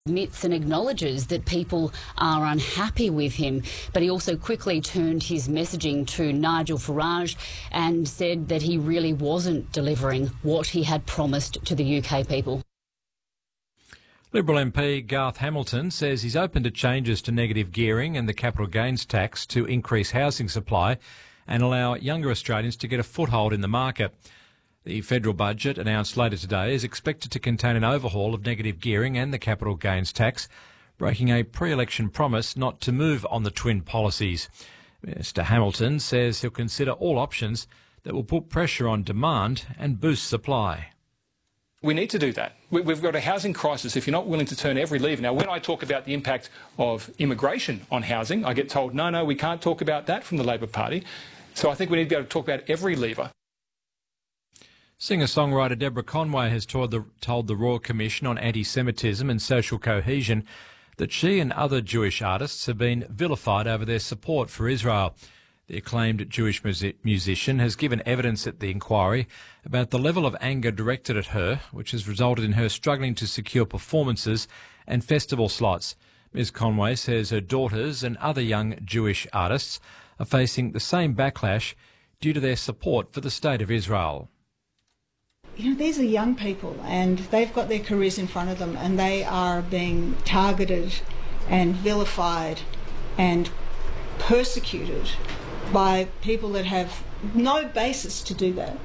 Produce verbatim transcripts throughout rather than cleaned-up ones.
admits and acknowledges that people are unhappy with him, but he also quickly turned his messaging to Nigel Farage and said that he really wasn't delivering what he had promised to the U K people. Liberal M P Garth Hamilton says he's open to changes to negative gearing and the capital gains tax to increase housing supply and allow younger Australians to get a foothold in the market. The federal budget, announced later today, is expected to contain an overhaul of negative gearing and the capital gains tax, breaking a pre-election promise not to move on the twin policies. Mr Hamilton says he'll consider all options that will put pressure on demand and boost supply. We need to do that. We've got a housing crisis if you're not willing to turn every lever. Now, when I talk about the impact of immigration on housing, I get told, no, no, we can't talk about that from the Labor Party. So I think we need to be able to talk about every lever. Singer-songwriter Deborah Conway has told the, told the Royal Commission on Anti-Semitism and Social Cohesion that she and other Jewish artists have been vilified over their support for Israel. The acclaimed Jewish music musician has given evidence at the inquiry about the level of anger directed at her, which has resulted in her struggling to secure performances and festival slots. Miz Conway says her daughters and other young Jewish artists are facing the same backlash due to their support for the State of Israel. You know, these are young people and they've got their careers in front of them and they are being targeted and vilified and persecuted by people that have no basis to do that.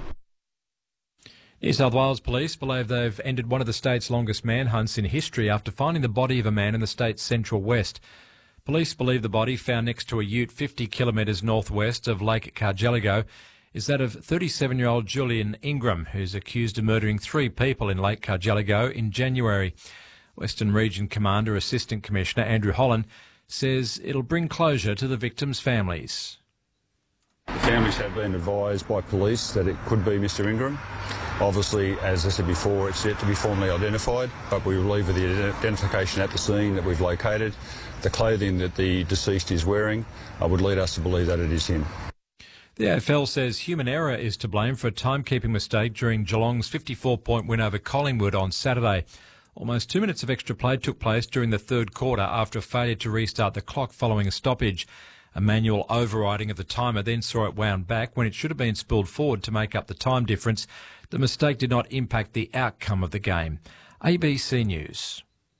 New South Wales Police believe they've ended one of the state's longest manhunts in history after finding the body of a man in the state's central west. Police believe the body, found next to a ute fifty kilometres northwest of Lake Cargelligo, is that of thirty-seven-year-old Julian Ingram, who's accused of murdering three people in Lake Cargelligo in January. Western Region Commander Assistant Commissioner Andrew Holland says it'll bring closure to the victims' families. The families have been advised by police that it could be Mister Ingram. Obviously, as I said before, it's yet to be formally identified, but we believe with the identification at the scene that we've located, the clothing that the deceased is wearing uh, would lead us to believe that it is him. The A F L says human error is to blame for a timekeeping mistake during Geelong's fifty-four point win over Collingwood on Saturday. Almost two minutes of extra play took place during the third quarter after a failure to restart the clock following a stoppage. A manual overriding of the timer then saw it wound back when it should have been spooled forward to make up the time difference. The mistake did not impact the outcome of the game. A B C News.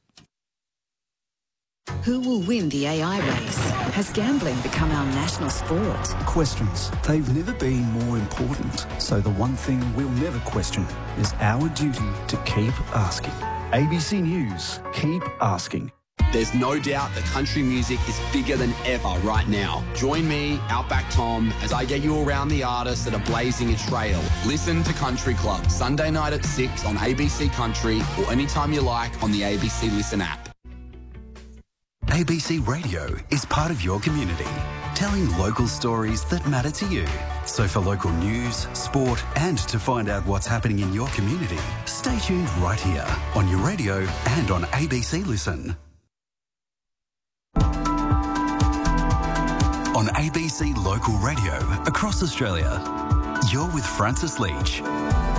Who will win the A I race? Has gambling become our national sport? Questions. They've never been more important. So the one thing we'll never question is our duty to keep asking. A B C News. Keep asking. There's no doubt that country music is bigger than ever right now. Join me, Outback Tom, as I get you around the artists that are blazing a trail. Listen to Country Club, Sunday night at six on A B C Country or anytime you like on the A B C Listen app. A B C Radio is part of your community, telling local stories that matter to you. So for local news, sport and to find out what's happening in your community, stay tuned right here on your radio and on A B C Listen. On A B C Local Radio across Australia, you're with Francis Leach.